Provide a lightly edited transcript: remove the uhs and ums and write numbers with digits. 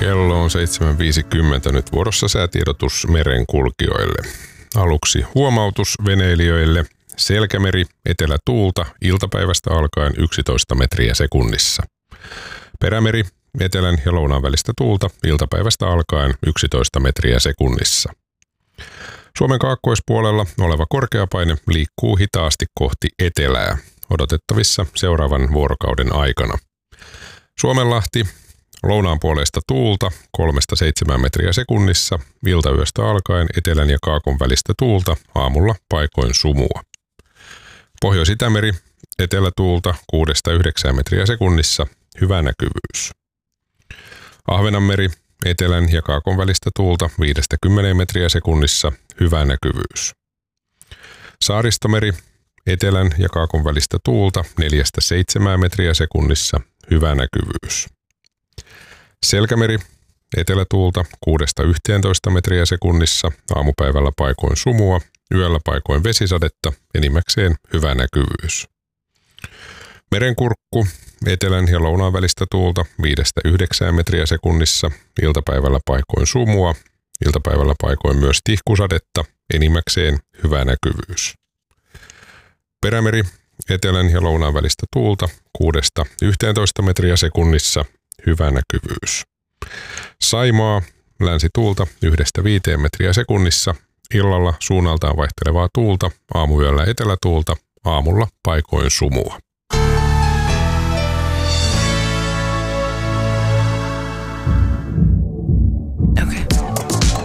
Kello on 7.50 nyt vuorossa säätiedotus merenkulkijoille. Aluksi huomautus veneilijöille. Selkämeri, etelätuulta, iltapäivästä alkaen 11 metriä sekunnissa. Perämeri, etelän ja lounaan välistä tuulta, iltapäivästä alkaen 11 metriä sekunnissa. Suomen kaakkoispuolella oleva korkeapaine liikkuu hitaasti kohti etelää, odotettavissa seuraavan vuorokauden aikana. Suomenlahti, lounaan puolesta tuulta 3-7 metriä sekunnissa, iltayöstä alkaen etelän ja kaakon välistä tuulta, aamulla paikoin sumua. Pohjois-Itämeri, etelätuulta 6-9 metriä sekunnissa, hyvä näkyvyys. Ahvenanmeri, etelän ja kaakon välistä tuulta 5-10 metriä sekunnissa, hyvä näkyvyys. Saaristomeri, etelän ja kaakon välistä tuulta 4-7 metriä sekunnissa, hyvä näkyvyys. Selkämeri, etelätuulta 6-11 metriä sekunnissa, aamupäivällä paikoin sumua, yöllä paikoin vesisadetta, enimmäkseen hyvä näkyvyys. Merenkurkku, etelän ja lounaan välistä tuulta 5-9 metriä sekunnissa, iltapäivällä paikoin sumua, iltapäivällä paikoin myös tihkusadetta, enimmäkseen hyvä näkyvyys. Perämeri, etelän ja lounaan välistä tuulta 6-11 metriä sekunnissa, hyvä näkyvyys. Saimaa, länsituulta 1-5 metriä sekunnissa, illalla suunnaltaan vaihtelevaa tuulta, aamuyöllä etelätuulta, aamulla paikoin sumua.